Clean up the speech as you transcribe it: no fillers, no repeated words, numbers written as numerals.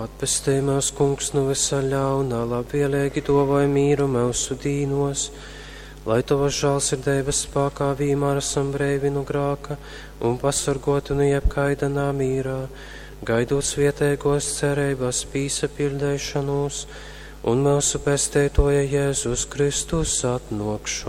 Atpestī mēs, kungs, no visa ļaunā, labvēlīgi dāvāj mīru mūsu dīnos, lai tava žēlsirdības spēkā vienmēr esam brīvi no grēka un pasargāti no jebkaida namīrā, gaidot svētīgos cerības piesapildīšanos un mūsu pestītoja Jēzus Kristus atnākšanu.